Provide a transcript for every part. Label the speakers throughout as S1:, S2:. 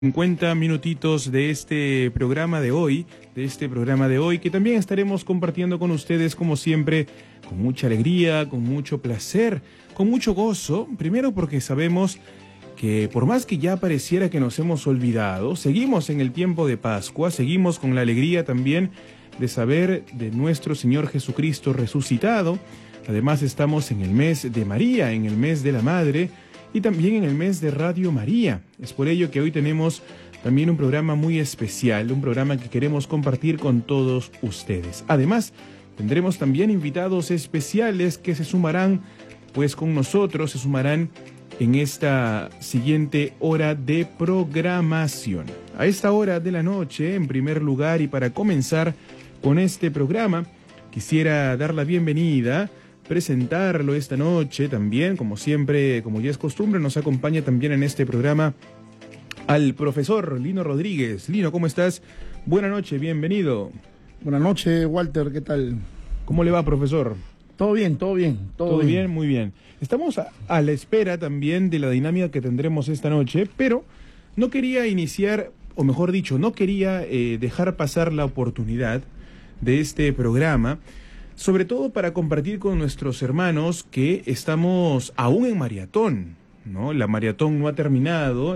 S1: 50 minutitos de este programa de hoy, que también estaremos compartiendo con ustedes, como siempre, con mucha alegría, con mucho placer, con mucho gozo. Primero porque sabemos que por más que ya pareciera que nos hemos olvidado, seguimos en el tiempo de Pascua, seguimos con la alegría también de saber de nuestro Señor Jesucristo resucitado. Además estamos en el mes de María, en el mes de la Madre, y también en el mes de Radio María. Es por ello que hoy tenemos también un programa muy especial, un programa que queremos compartir con todos ustedes. Además, tendremos también invitados especiales que se sumarán pues con nosotros, se sumarán en esta siguiente hora de programación. A esta hora de la noche, en primer lugar, y para comenzar con este programa, quisiera dar la bienvenida, presentarlo esta noche también, como siempre, como ya es costumbre, nos acompaña también en este programa al profesor Lino Rodríguez. Lino, ¿cómo estás? Buenas noches, bienvenido.
S2: Buenas noches, Walter, ¿qué tal?
S1: ¿Cómo le va, profesor?
S2: Todo bien, todo bien.
S1: Todo bien, muy bien. Estamos a la espera también de la dinámica que tendremos esta noche, pero no quería iniciar, o mejor dicho, no quería dejar pasar la oportunidad de este programa, sobre todo para compartir con nuestros hermanos que estamos aún en maratón, ¿no? La maratón no ha terminado,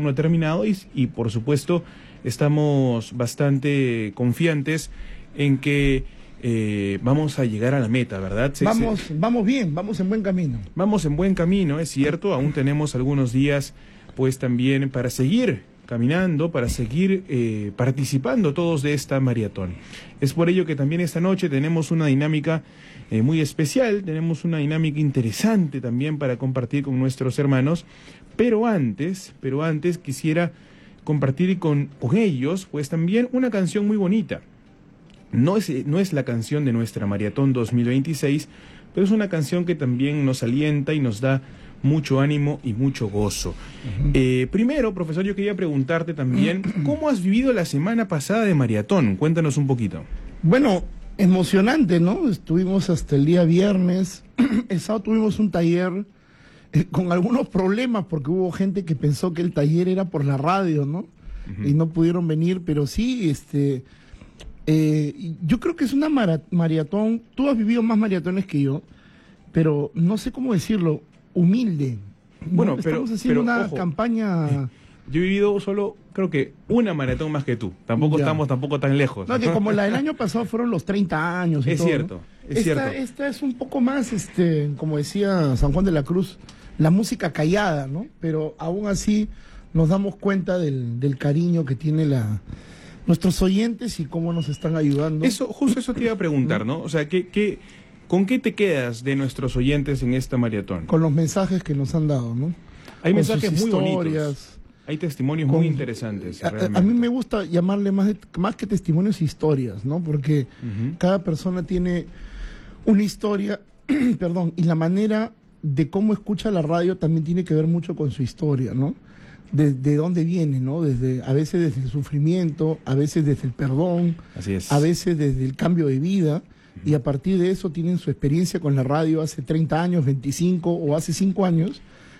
S1: y por supuesto estamos bastante confiantes en que vamos a llegar a la meta, ¿verdad?
S2: Vamos bien, vamos en buen camino.
S1: Vamos en buen camino, es cierto, aún tenemos algunos días pues también para seguir caminando, para seguir participando todos de esta maratón. Es por ello que también esta noche tenemos una dinámica muy especial, tenemos una dinámica interesante también para compartir con nuestros hermanos, pero antes quisiera compartir con ellos pues también una canción muy bonita. No es la canción de nuestra Maratón 2026, pero es una canción que también nos alienta y nos da mucho ánimo y mucho gozo. Primero, profesor, yo quería preguntarte también, ¿cómo has vivido la semana pasada de maratón? Cuéntanos un poquito.
S2: Bueno, emocionante, ¿no? Estuvimos hasta el día viernes, el sábado tuvimos un taller con algunos problemas porque hubo gente que pensó que el taller era por la radio, ¿no? Y no pudieron venir, pero sí, yo creo que es una maratón. Tú has vivido más maratones que yo, pero no sé cómo decirlo, humilde.
S1: Bueno,
S2: estamos haciendo una campaña.
S1: Yo he vivido solo, creo que una maratón más que tú. Tampoco estamos tan lejos.
S2: No, que como la del año pasado fueron los 30 años.
S1: Es cierto,
S2: ¿no?
S1: es cierto.
S2: Esta es un poco más, como decía San Juan de la Cruz, la música callada, ¿no? Pero aún así nos damos cuenta del cariño que tiene nuestros oyentes y cómo nos están ayudando.
S1: Justo eso te iba a preguntar, ¿no? O sea, ¿con qué te quedas de nuestros oyentes en esta maratón?
S2: Con los mensajes que nos han dado, ¿no?
S1: Hay mensajes muy bonitos. Hay testimonios muy interesantes.
S2: A mí me gusta llamarle más que testimonios, historias, ¿no? Porque cada persona tiene una historia, perdón, y la manera de cómo escucha la radio también tiene que ver mucho con su historia, ¿no? De dónde viene, ¿no? A veces desde el sufrimiento, a veces desde el perdón,
S1: así es,
S2: a veces desde el cambio de vida, y a partir de eso tienen su experiencia con la radio hace 30 años, 25 o hace 5 años,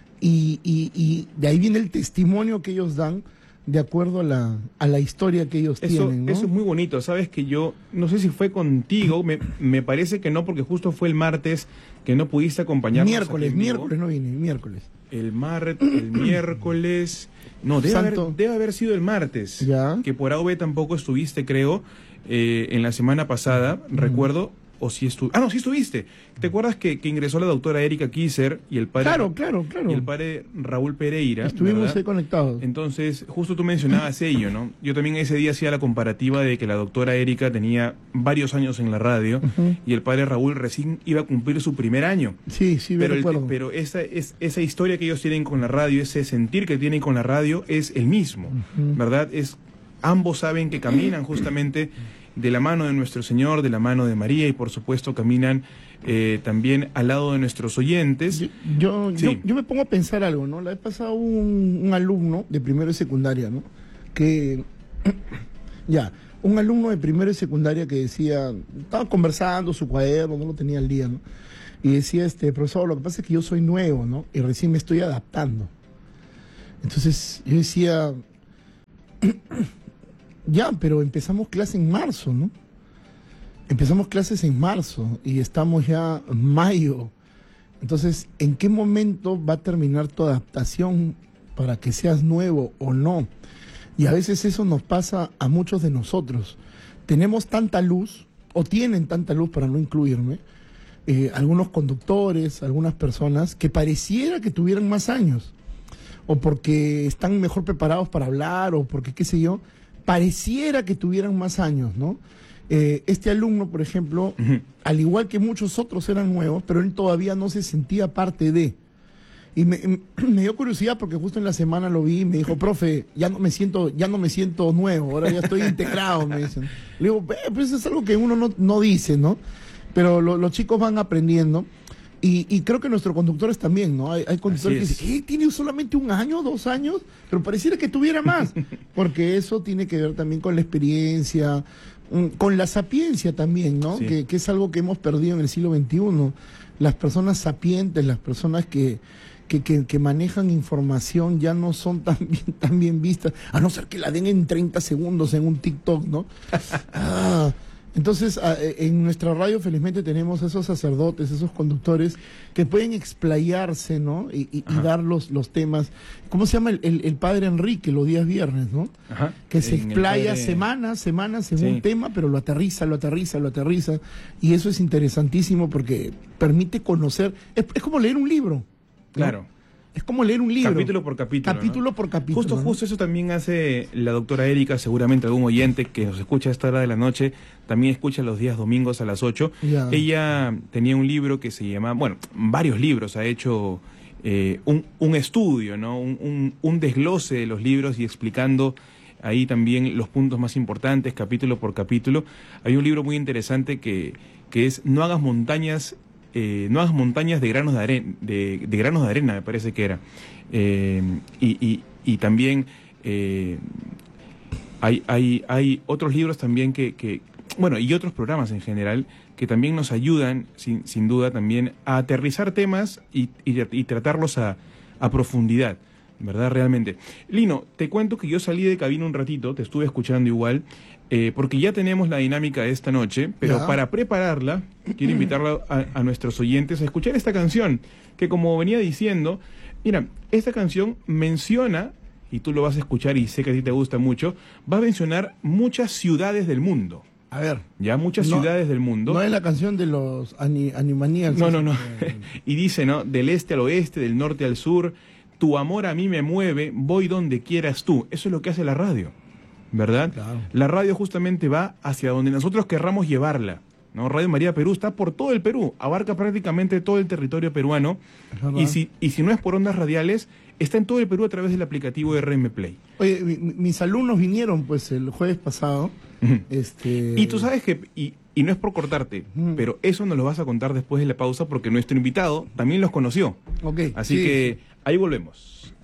S2: y de ahí viene el testimonio que ellos dan de acuerdo a la historia que ellos tienen, ¿no?
S1: Eso es muy bonito. Sabes que yo, no sé si fue contigo, me parece que no, porque justo fue el martes que no pudiste acompañarnos.
S2: Miércoles no vine, miércoles.
S1: El miércoles, no, debe haber sido el martes,
S2: ¿ya?
S1: Que por AOB tampoco estuviste, creo, en la semana pasada, recuerdo. O si no, sí estuviste. ¿Te acuerdas que ingresó la doctora Erika Kisser y el padre?
S2: Claro.
S1: Y el padre Raúl Pereira.
S2: Estuvimos ahí conectados.
S1: Entonces, justo tú mencionabas ello, ¿no? Yo también ese día hacía la comparativa de que la doctora Erika tenía varios años en la radio y el padre Raúl recién iba a cumplir su primer año.
S2: Sí,
S1: pero esa historia que ellos tienen con la radio, ese sentir que tienen con la radio es el mismo, ¿verdad? Ambos saben que caminan justamente de la mano de nuestro Señor, de la mano de María, y por supuesto caminan también al lado de nuestros oyentes.
S2: Yo me pongo a pensar algo, ¿no? La vez pasada hubo un alumno de primero y secundaria, ¿no? Un alumno de primero y secundaria que decía, estaba conversando su cuaderno, no lo tenía al día, ¿no? Y decía, profesor, lo que pasa es que yo soy nuevo, ¿no? Y recién me estoy adaptando. Entonces yo decía, Ya, pero empezamos clase en marzo, ¿no? Empezamos clases en marzo y estamos ya en mayo. Entonces, ¿en qué momento va a terminar tu adaptación para que seas nuevo o no? Y a veces eso nos pasa a muchos de nosotros. Tenemos tanta luz, o tienen tanta luz para no incluirme, algunos conductores, algunas personas que pareciera que tuvieran más años, o porque están mejor preparados para hablar, o porque qué sé yo, pareciera que tuvieran más años, ¿no? Este alumno, por ejemplo, al igual que muchos otros eran nuevos, pero él todavía no se sentía parte de. Y me dio curiosidad porque justo en la semana lo vi y me dijo, profe, ya no me siento nuevo, ahora ya estoy integrado, me dicen. Le digo, pues es algo que uno no dice, ¿no? Pero los chicos van aprendiendo. Y creo que nuestros conductores también, ¿no? Hay conductores que dicen, tiene solamente 1 año, 2 años, pero pareciera que tuviera más. Porque eso tiene que ver también con la experiencia, con la sapiencia también, ¿no? Sí. Que es algo que hemos perdido en el siglo XXI. Las personas sapientes, las personas que manejan información ya no son tan bien vistas, a no ser que la den en 30 segundos en un TikTok, ¿no? Entonces, en nuestra radio felizmente tenemos esos sacerdotes, esos conductores que pueden explayarse, ¿no? Y dar los temas. ¿Cómo se llama el padre Enrique los días viernes, ¿no? Ajá. Que se explaya semanas en un tema, pero lo aterriza. Y eso es interesantísimo porque permite conocer. Es como leer un libro, ¿no?
S1: Claro.
S2: Es como leer un libro.
S1: Capítulo por capítulo.
S2: Capítulo, ¿no? Por capítulo.
S1: Justo eso también hace la doctora Erika, seguramente algún oyente que nos escucha a esta hora de la noche, también escucha los días domingos a las 8. Ya. Ella tenía un libro que se llama, bueno, varios libros, ha hecho un estudio, ¿no? Un desglose de los libros y explicando ahí también los puntos más importantes, capítulo por capítulo. Hay un libro muy interesante que es No hagas montañas de granos de granos de arena, me parece que era. Y también hay otros libros también bueno, y otros programas en general que también nos ayudan, sin duda, también a aterrizar temas y tratarlos a profundidad, ¿verdad? Realmente. Lino, te cuento que yo salí de cabina un ratito, te estuve escuchando igual, porque ya tenemos la dinámica de esta noche, pero para prepararla, quiero invitarla a nuestros oyentes a escuchar esta canción, que como venía diciendo, mira, esta canción menciona, y tú lo vas a escuchar y sé que a ti te gusta mucho, va a mencionar muchas ciudades del mundo.
S2: A ver.
S1: Ya, muchas ciudades del mundo.
S2: No es la canción de los Animaniacs.
S1: No. Y dice, ¿no? Del este al oeste, del norte al sur, tu amor a mí me mueve, voy donde quieras tú. Eso es lo que hace la radio, ¿verdad? Claro. La radio justamente va hacia donde nosotros querramos llevarla, ¿no? Radio María Perú está por todo el Perú, abarca prácticamente todo el territorio peruano, y si no es por ondas radiales, está en todo el Perú a través del aplicativo RM Play.
S2: Oye, mis alumnos vinieron pues el jueves pasado.
S1: Y tú sabes que, y no es por cortarte, pero eso nos lo vas a contar después de la pausa porque nuestro invitado también los conoció. Así que ahí volvemos.